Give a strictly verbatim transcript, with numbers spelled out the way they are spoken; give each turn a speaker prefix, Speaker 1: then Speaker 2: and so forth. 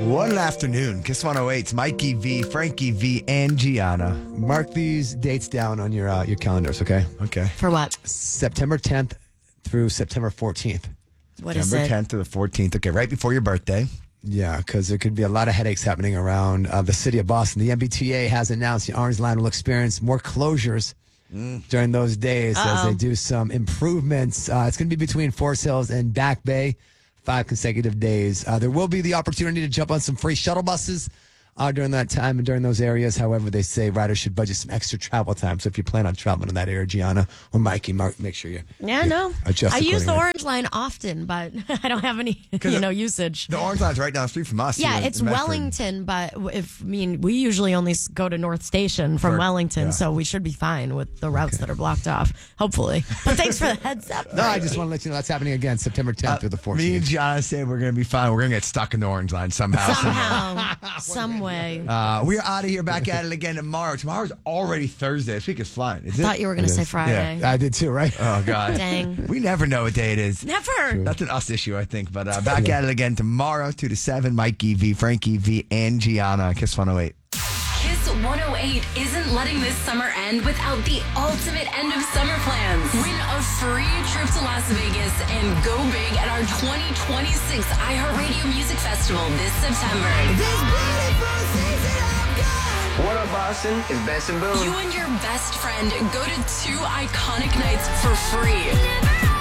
Speaker 1: What an afternoon. Kiss one oh eight's Mikey V, Frankie V, and Gianna.
Speaker 2: Mark these dates down on your uh, your calendars, okay?
Speaker 1: Okay.
Speaker 3: For what?
Speaker 2: September tenth through September fourteenth.
Speaker 3: What is
Speaker 1: September
Speaker 3: it?
Speaker 1: tenth to the fourteenth. Okay, right before your birthday.
Speaker 2: Yeah, because there could be a lot of headaches happening around uh, the city of Boston. The M B T A has announced the Orange Line will experience more closures mm. during those days Uh-oh. as they do some improvements. Uh, it's going to be between Forest Hills and Back Bay, five consecutive days. Uh, there will be the opportunity to jump on some free shuttle buses uh, during that time and during those areas. However, they say riders should budget some extra travel time. So if you plan on traveling in that area, Gianna or Mikey, Mark, make sure you
Speaker 3: yeah,
Speaker 2: you
Speaker 3: no.
Speaker 2: adjust
Speaker 3: I use the
Speaker 2: accordingly.
Speaker 3: Orange Line often, but I don't have any, you know, usage.
Speaker 1: The Orange Line's right down the street from us.
Speaker 3: Yeah,
Speaker 1: here
Speaker 3: it's
Speaker 1: in Medford.
Speaker 3: Wellington, but if I mean, we usually only s- go to North Station from
Speaker 1: For-
Speaker 3: Wellington,
Speaker 1: yeah.
Speaker 3: so we should be fine with the routes that are blocked off, hopefully. But thanks for the heads up.
Speaker 2: No, I just want to let you know that's happening again, September tenth through the
Speaker 1: Me and
Speaker 2: fourteenth.
Speaker 1: Gianna say we're going to be fine. We're going to get stuck in the Orange Line somehow.
Speaker 3: Somehow, some way.
Speaker 1: Uh, we're out of here, back at it again tomorrow. Tomorrow's already Thursday. This week is flying. Is
Speaker 3: I
Speaker 1: it?
Speaker 3: thought you were going to
Speaker 2: It
Speaker 3: say
Speaker 2: is.
Speaker 3: Friday.
Speaker 2: I did too, right?
Speaker 1: Oh, God.
Speaker 3: Dang.
Speaker 1: We never know what day it is.
Speaker 3: Never.
Speaker 1: That's an us issue, I think. But uh, back at it again tomorrow, two to seven. Mikey V, Frankie V, and Gianna. Kiss one oh eight.
Speaker 4: Kiss one oh eight isn't letting this summer end without the ultimate end of summer plans. Win a free trip to Las Vegas and go big at our twenty twenty-six iHeartRadio Music Festival this September.
Speaker 5: What up, Boston? It's Benson Boone.
Speaker 4: You and your best friend go to two iconic nights for free.